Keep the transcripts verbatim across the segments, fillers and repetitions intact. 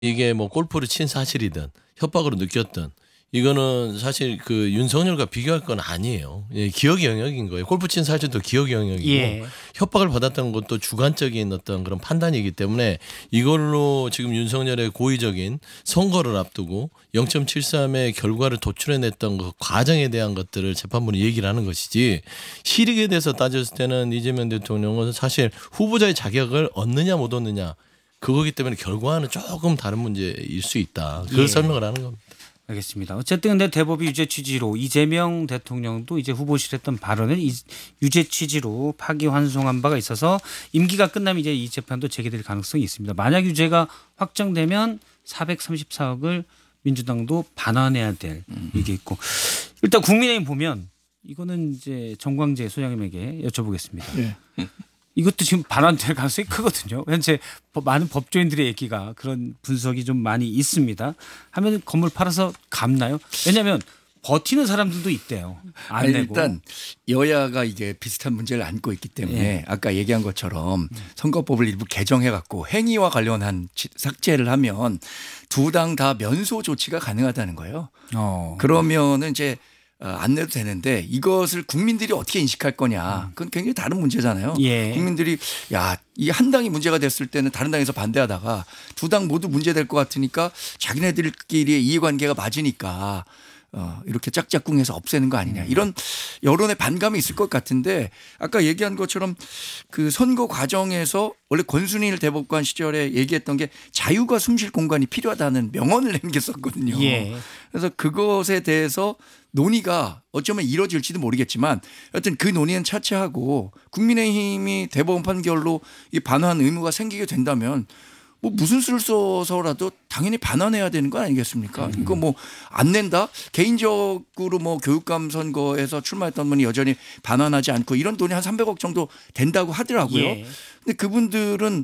이게 뭐 골프를 친 사실이든 협박으로 느꼈든 이거는 사실 그 윤석열과 비교할 건 아니에요. 예, 기억의 영역인 거예요. 골프 친 사실도 기억의 영역이고 예. 협박을 받았다는 것도 주관적인 어떤 그런 판단이기 때문에 이걸로 지금 윤석열의 고의적인 선거를 앞두고 영 점 칠삼의 결과를 도출해냈던 그 과정에 대한 것들을 재판부는 얘기를 하는 것이지 실익에 대해서 따졌을 때는 이재명 대통령은 사실 후보자의 자격을 얻느냐 못 얻느냐 그거기 때문에 결과는 조금 다른 문제일 수 있다. 그걸 예. 설명을 하는 겁니다. 알겠습니다. 어쨌든 근데 대법이 유죄 취지로 이재명 대통령도 이제 후보실 했던 발언을 이- 유죄 취지로 파기환송한 바가 있어서 임기가 끝나면 이제 이 재판도 재개될 가능성이 있습니다. 만약 유죄가 확정되면 사백삼십사억을 민주당도 반환해야 될 이게 있고 일단 국민의힘 보면 이거는 이제 정광재 소장님에게 여쭤보겠습니다. 예. 이것도 지금 반환될 가능성이 크거든요. 현재 법- 많은 법조인들의 얘기가 그런 분석이 좀 많이 있습니다. 하면 건물 팔아서 갚나요? 왜냐하면 버티는 사람들도 있대요. 안 아니, 내고. 일단 여야가 이게 비슷한 문제를 안고 있기 때문에 예. 아까 얘기한 것처럼 선거법을 일부 개정해 갖고 행위와 관련한 지- 삭제를 하면 두 당 다 면소 조치가 가능하다는 거예요. 어. 그러면은 이제 어, 안 내도 되는데 이것을 국민들이 어떻게 인식할 거냐. 그건 굉장히 다른 문제잖아요. 예. 국민들이 야, 이 한 당이 문제가 됐을 때는 다른 당에서 반대하다가 두 당 모두 문제될 것 같으니까 자기네들끼리의 이해관계가 맞으니까 어, 이렇게 짝짝꿍해서 없애는 거 아니냐. 이런 여론의 반감이 있을 것 같은데 아까 얘기한 것처럼 그 선거 과정에서 원래 권순일 대법관 시절에 얘기했던 게 자유가 숨쉴 공간이 필요하다는 명언을 남겼었거든요. 예. 그래서 그것에 대해서 논의가 어쩌면 이뤄질지도 모르겠지만 여튼 그 논의는 차치하고 국민의힘이 대법원 판결로 이 반환 의무가 생기게 된다면 뭐 무슨 수를 써서라도 당연히 반환해야 되는 거 아니겠습니까? 이거 뭐 안 낸다? 개인적으로 뭐 교육감 선거에서 출마했던 분이 여전히 반환하지 않고 이런 돈이 한 삼백억 정도 된다고 하더라고요. 예. 근데 그분들은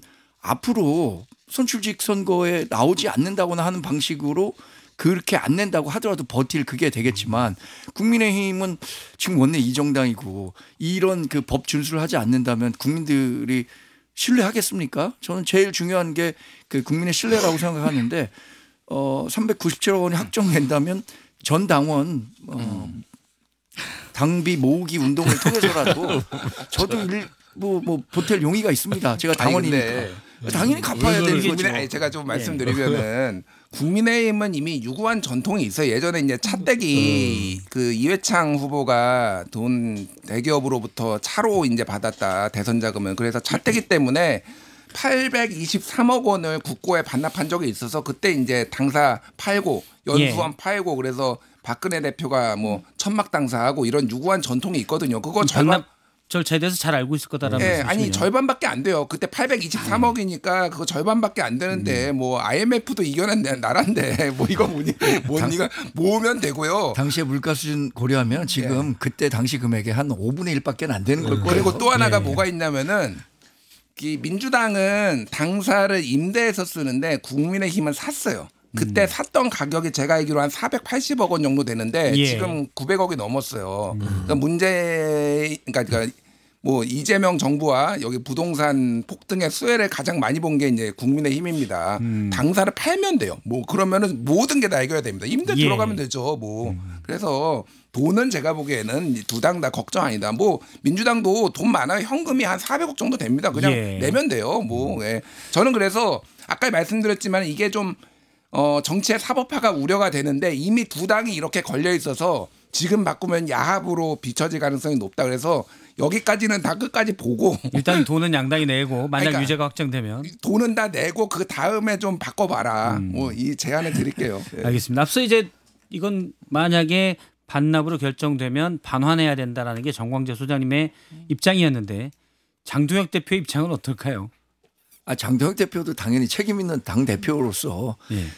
앞으로 선출직 선거에 나오지 않는다거나 하는 방식으로 그렇게 안 낸다고 하더라도 버틸 그게 되겠지만 국민의힘은 지금 원내 이정당이고 이런 그 법 준수를 하지 않는다면 국민들이 신뢰하겠습니까? 저는 제일 중요한 게 그 국민의 신뢰라고 생각하는데 어 삼백구십칠억 원이 확정된다면 전 당원 어 당비 모으기 운동을 통해서라도 저도 일부 뭐 보탤 용의가 있습니다. 제가 당원이니까. 아니, 근데 당연히 갚아야 되는 거죠. 국민의, 아니, 제가 좀 말씀드리면은 국민의힘은 이미 유구한 전통이 있어요. 예전에 이제 차떼기 그 이회창 후보가 돈 대기업으로부터 차로 이제 받았다 대선 자금은. 그래서 차떼기 때문에 팔백이십삼억 원을 국고에 반납한 적이 있어서 그때 이제 당사 팔고 연수원 예. 팔고 그래서 박근혜 대표가 뭐 천막 당사하고 이런 유구한 전통이 있거든요. 그거 절반 반납 절차에 대해서 잘 알고 있을 거다라는 예, 말씀이시네요. 아니 절반밖에 안 돼요. 그때 팔백이십삼억이니까 그거 절반밖에 안 되는데 뭐 아이엠에프도 이겨낸 나라인데 뭐 이거 뭐니 뭐 니가 모으면 되고요. 당시에 물가 수준 고려하면 지금 그때 당시 금액의 한 오분의 일밖에 안 되는 걸 거예요. 그리고 또 하나가 네. 뭐가 있냐면은 이 민주당은 당사를 임대해서 쓰는데 국민의힘은 샀어요. 그때 음. 샀던 가격이 제가 알기로 한 사백팔십억 원 정도 되는데 예. 지금 구백억이 넘었어요. 그러니까 문제 그러니까, 그러니까 뭐 이재명 정부와 여기 부동산 폭등의 수혜를 가장 많이 본 게 이제 국민의힘입니다. 음. 당사를 팔면 돼요. 뭐 그러면은 모든 게 다 해결이 됩니다. 임대 예. 들어가면 되죠. 뭐 그래서 돈은 제가 보기에는 두 당 다 걱정 아니다. 뭐 민주당도 돈 많아요. 현금이 한 사백억 정도 됩니다. 그냥 예. 내면 돼요. 뭐 예. 저는 그래서 아까 말씀드렸지만 이게 좀 어, 정치의 사법화가 우려가 되는데 이미 두 당이 이렇게 걸려 있어서 지금 바꾸면 야합으로 비춰질 가능성이 높다. 그래서 여기까지는 다 끝까지 보고 일단 돈은 양당이 내고 만약 그러니까 유죄가 확정되면 돈은 다 내고 그 다음에 좀 바꿔봐라. 뭐 이 제안을 드릴게요. 예. 알겠습니다. 앞서 이제 이건 만약에 반납으로 결정되면 반환해야 된다라는 게 정광재 소장님의 입장이었는데 장동혁 대표의 입장은 어떨까요? 아, 장동혁 대표도 당연히 책임 있는 당 대표로서 예.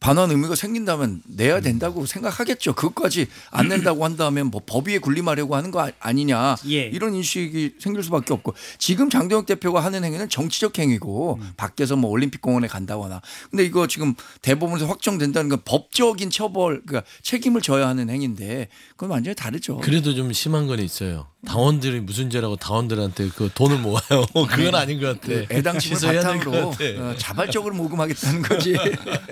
반환 의무가 생긴다면 내야 된다고 생각하겠죠. 그것까지 안 낸다고 한다면 뭐 법위에 군림하려고 하는 거 아- 아니냐 예. 이런 인식이 생길 수밖에 없고 지금 장동혁 대표가 하는 행위는 정치적 행위고 음. 밖에서 뭐 올림픽공원에 간다거나 근데 이거 지금 대법원에서 확정된다는 건 법적인 처벌 그러니까 책임을 져야 하는 행위인데 그건 완전히 다르죠. 그래도 좀 심한 건 있어요. 당원들이 무슨 죄라고 당원들한테 그 돈을 모아요. 그건 아닌 것 같아. 애당심을 취소해야 될것 바탕으로 같아. 어, 자발적으로 모금하겠다는 거지.